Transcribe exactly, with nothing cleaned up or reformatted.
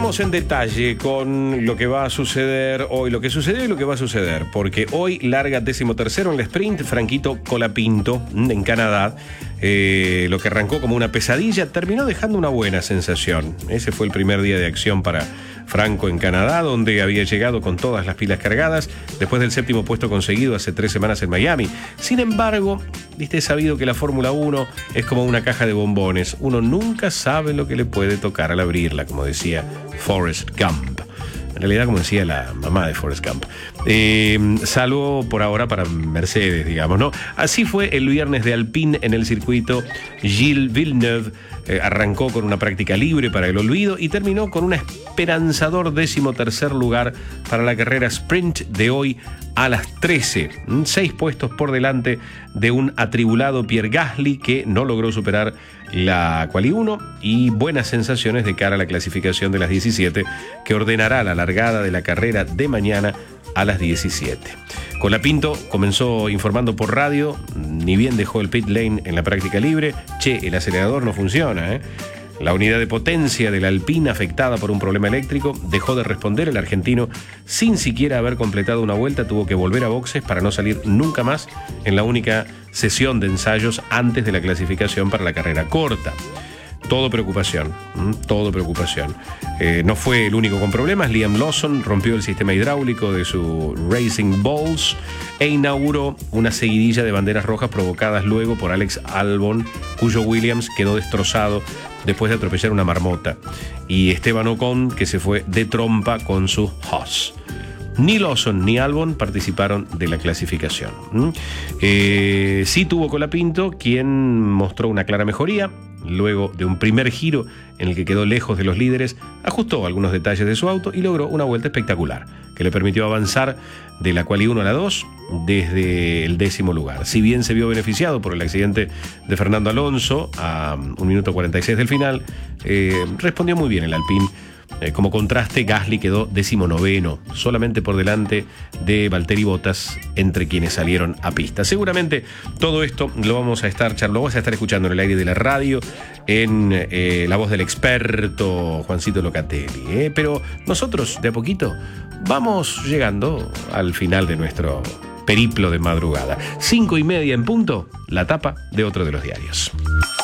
Entramos en detalle con lo que va a suceder hoy, lo que sucedió y lo que va a suceder, porque hoy larga decimotercero en el sprint Franquito Colapinto en Canadá. Eh, lo que arrancó como una pesadilla terminó dejando una buena sensación. Ese fue el primer día de acción para Franco en Canadá, donde había llegado con todas las pilas cargadas después del séptimo puesto conseguido hace tres semanas en Miami. Sin embargo, viste, es sabido que la Fórmula uno es como una caja de bombones. Uno nunca sabe lo que le puede tocar al abrirla, como decía Forrest Gump. En realidad, como decía la mamá de Forrest Gump. Eh, salvo por ahora para Mercedes, digamos, ¿no? Así fue el viernes de Alpine en el circuito. Gilles Villeneuve eh, arrancó con una práctica libre para el olvido y terminó con un esperanzador decimotercer lugar para la carrera sprint de hoy a las trece. Seis puestos por delante de un atribulado Pierre Gasly que no logró superar la Quali uno y buenas sensaciones de cara a la clasificación de las diecisiete que ordenará la largada de la carrera de mañana a las diecisiete. Colapinto comenzó informando por radio, ni bien dejó el pit lane en la práctica libre. Che, el acelerador no funciona, ¿eh? La unidad de potencia del Alpine, afectada por un problema eléctrico, dejó de responder. El argentino, sin siquiera haber completado una vuelta, tuvo que volver a boxes para no salir nunca más en la única sesión de ensayos antes de la clasificación para la carrera corta. Todo preocupación, todo preocupación. Eh, no fue el único con problemas. Liam Lawson rompió el sistema hidráulico de su Racing Bulls e inauguró una seguidilla de banderas rojas provocadas luego por Alex Albon, cuyo Williams quedó destrozado después de atropellar una marmota, y Esteban Ocon, que se fue de trompa con su Haas. Ni Lawson ni Albon participaron de la clasificación. ¿Mm? Eh, sí tuvo Colapinto, quien mostró una clara mejoría. Luego de un primer giro en el que quedó lejos de los líderes, ajustó algunos detalles de su auto y logró una vuelta espectacular que le permitió avanzar de la Quali uno a la dos desde el décimo lugar. Si bien se vio beneficiado por el accidente de Fernando Alonso a un minuto cuarenta y seis del final, eh, respondió muy bien el Alpine. Eh, como contraste, Gasly quedó decimonoveno, solamente por delante de Valtteri Bottas, entre quienes salieron a pista. Seguramente todo esto lo vamos a estar charlando, lo vamos a estar escuchando en el aire de la radio, en eh, la voz del experto Juancito Locatelli. Eh. Pero nosotros, de a poquito, vamos llegando al final de nuestro periplo de madrugada. Cinco y media en punto, la tapa de otro de los diarios.